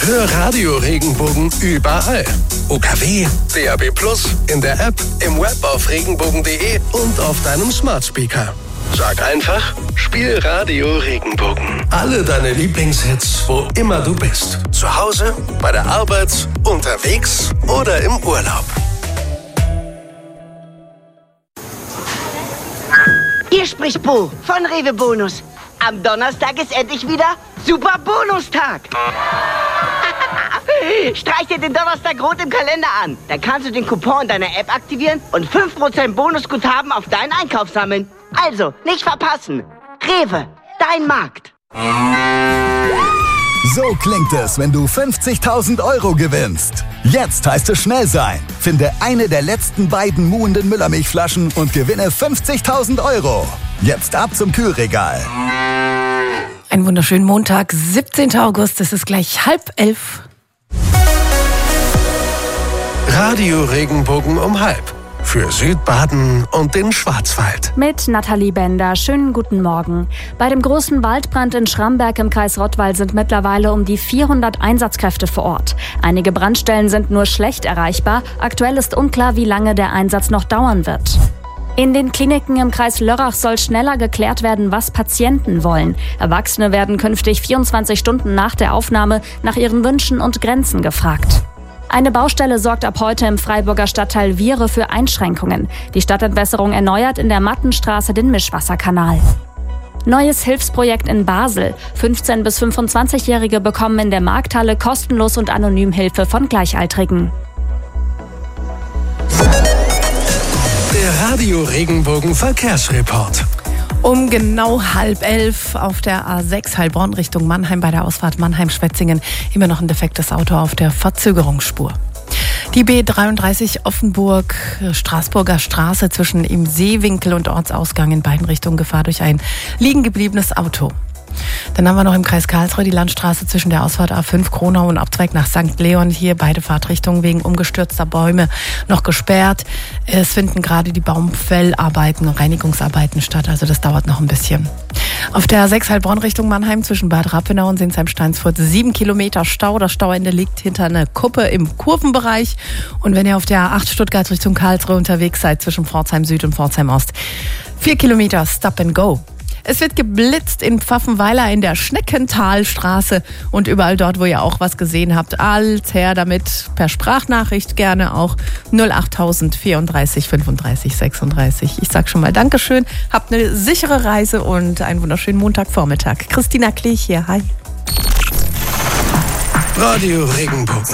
Hör Radio Regenbogen überall. UKW, DAB+, in der App, im Web auf regenbogen.de und auf deinem Smart Speaker. Sag einfach, spiel Radio Regenbogen. Alle deine Lieblingshits, wo immer du bist. Zu Hause, bei der Arbeit, unterwegs oder im Urlaub. Hier spricht Bo von Rewe Bonus. Am Donnerstag ist endlich wieder Super Bonustag. Streich dir den Donnerstag rot im Kalender an. Dann kannst du den Coupon in deiner App aktivieren und 5% Bonusguthaben auf deinen Einkauf sammeln. Also, nicht verpassen. Rewe, dein Markt. So klingt es, wenn du 50.000 € gewinnst. Jetzt heißt es schnell sein. Finde eine der letzten beiden muhenden Müllermilchflaschen und gewinne 50.000 €. Jetzt ab zum Kühlregal. Einen wunderschönen Montag, 17. August, es ist gleich 10:30. Radio Regenbogen um 10:30. Für Südbaden und den Schwarzwald. Mit Nathalie Bender. Schönen guten Morgen. Bei dem großen Waldbrand in Schramberg im Kreis Rottweil sind mittlerweile um die 400 Einsatzkräfte vor Ort. Einige Brandstellen sind nur schlecht erreichbar. Aktuell ist unklar, wie lange der Einsatz noch dauern wird. In den Kliniken im Kreis Lörrach soll schneller geklärt werden, was Patienten wollen. Erwachsene werden künftig 24 Stunden nach der Aufnahme nach ihren Wünschen und Grenzen gefragt. Eine Baustelle sorgt ab heute im Freiburger Stadtteil Viere für Einschränkungen. Die Stadtentwässerung erneuert in der Mattenstraße den Mischwasserkanal. Neues Hilfsprojekt in Basel. 15- bis 25-Jährige bekommen in der Markthalle kostenlos und anonym Hilfe von Gleichaltrigen. Der Radio Regenbogen Verkehrsreport. Um genau 10:30 auf der A6 Heilbronn Richtung Mannheim bei der Ausfahrt Mannheim-Schwetzingen immer noch ein defektes Auto auf der Verzögerungsspur. Die B33 Offenburg, Straßburger Straße zwischen im Seewinkel und Ortsausgang in beiden Richtungen Gefahr durch ein liegen gebliebenes Auto. Dann haben wir noch im Kreis Karlsruhe die Landstraße zwischen der Ausfahrt A5 Kronau und Abzweig nach St. Leon. Hier beide Fahrtrichtungen wegen umgestürzter Bäume noch gesperrt. Es finden gerade die Baumfellarbeiten und Reinigungsarbeiten statt, also das dauert noch ein bisschen. Auf der A6 Heilbronn Richtung Mannheim zwischen Bad Rappenau und Sinsheim-Steinsfurt 7 Kilometer Stau. Das Stauende liegt hinter einer Kuppe im Kurvenbereich. Und wenn ihr auf der A8 Stuttgart Richtung Karlsruhe unterwegs seid zwischen Pforzheim Süd und Pforzheim Ost, 4 Kilometer Stop and Go. Es wird geblitzt in Pfaffenweiler in der Schneckentalstraße und überall dort, wo ihr auch was gesehen habt. Alles her damit, per Sprachnachricht gerne auch 08000 34 35 36. Ich sag schon mal Dankeschön, habt eine sichere Reise und einen wunderschönen Montagvormittag. Christina Klich hier, hi. Radio Regenbogen.